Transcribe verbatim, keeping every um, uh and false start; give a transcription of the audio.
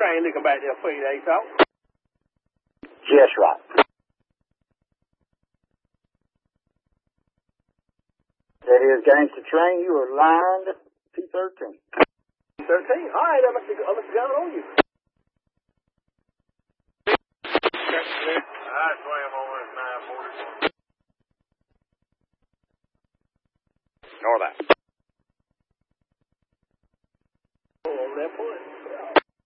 train looking back there for you, there, talk. Just right. That is Gangster Train. You are lined P thirteen. P thirteen? All right, I must have, I must have got it on you. I swam over at nine forty-one. Ignore that.